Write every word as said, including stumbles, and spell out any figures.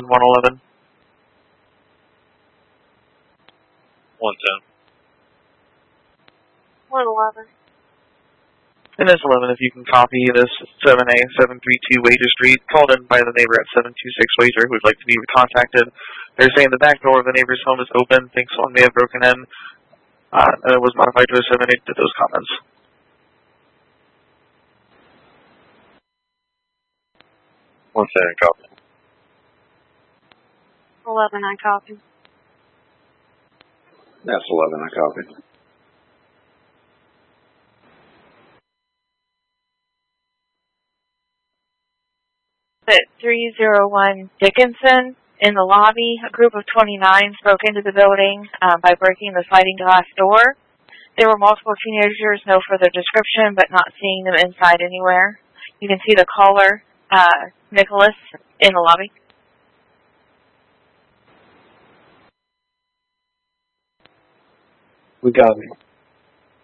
one eleven. one ten. one eleven. And this eleven, if you can copy this seven A seven three two Wager Street, called in by the neighbor at seven two six Wager who would like to be contacted. They're saying the back door of the neighbor's home is open, thinks someone may have broken in, uh, and it was modified to a seven eight to those comments. one ten, copy. eleven, I copy. That's eleven, I copy. At three oh one Dickinson, in the lobby, a group of twenty-nines broke into the building uh, by breaking the sliding glass door. There were multiple teenagers, no further description, but not seeing them inside anywhere. You can see the caller, uh, Nicholas, in the lobby. We got it.